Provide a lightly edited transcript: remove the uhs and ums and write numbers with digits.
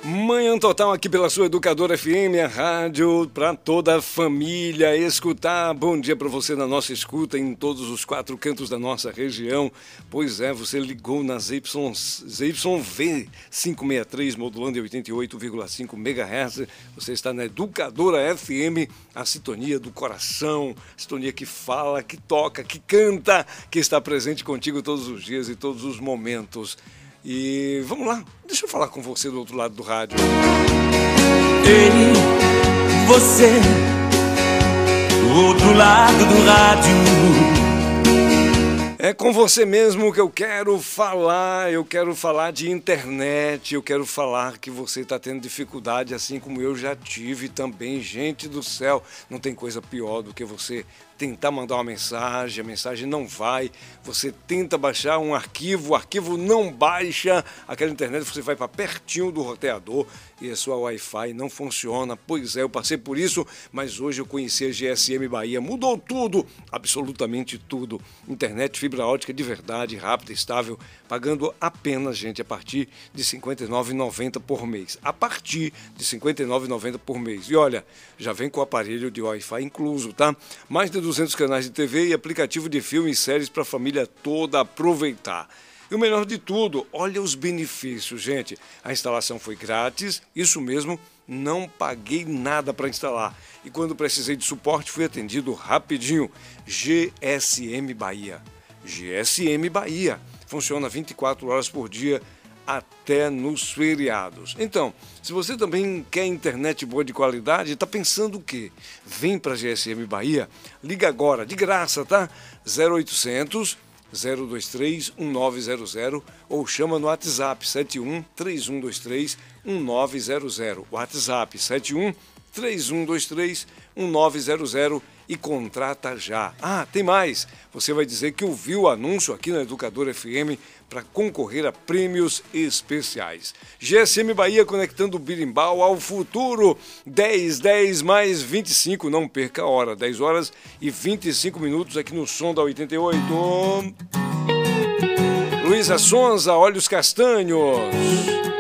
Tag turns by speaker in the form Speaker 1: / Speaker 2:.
Speaker 1: Manhã Total aqui pela sua Educadora FM, a rádio para toda a família escutar. Bom dia para você na nossa escuta em todos os 4 cantos da nossa região. Pois é, você ligou nas ZYV 563, modulando em 88,5 MHz. Você está na Educadora FM, a sintonia do coração, a sintonia que fala, que toca, que canta, que está presente contigo todos os dias e todos os momentos. E vamos lá, deixa eu falar com você do outro lado do rádio.
Speaker 2: Ei, você, do outro lado do rádio.
Speaker 1: É com você mesmo que eu quero falar de internet, eu quero falar que você está tendo dificuldade, assim como eu já tive também. Gente do céu, não tem coisa pior do que você tentar mandar uma mensagem, a mensagem não vai, você tenta baixar um arquivo, o arquivo não baixa, aquela internet você vai para pertinho do roteador e a sua Wi-Fi não funciona. Pois é, eu passei por isso, mas hoje eu conheci a GSM Bahia, mudou tudo, absolutamente tudo. Internet fibra ótica de verdade, rápida, estável, pagando apenas, gente, a partir de R$ 59,90 por mês. A partir de R$ 59,90 por mês. E olha, já vem com o aparelho de Wi-Fi incluso, tá? Mais de 200 canais de TV e aplicativo de filmes e séries para a família toda aproveitar. E o melhor de tudo, olha os benefícios, gente. A instalação foi grátis, isso mesmo, não paguei nada para instalar. E quando precisei de suporte, fui atendido rapidinho. GSM Bahia. GSM Bahia. Funciona 24 horas por dia, até nos feriados. Então, se você também quer internet boa de qualidade, está pensando o quê? Vem para a GSM Bahia, liga agora, de graça, tá? 0800 023 1900 ou chama no WhatsApp 71 3123 1900. WhatsApp 71 3123 1900 e contrata já. Ah, tem mais! Você vai dizer que ouviu o anúncio aqui na Educadora FM para concorrer a prêmios especiais. GSM Bahia conectando o birimbau ao futuro. 10 mais 25, não perca a hora. 10 horas e 25 minutos aqui no som da 88. Luísa Sonza, Olhos Castanhos.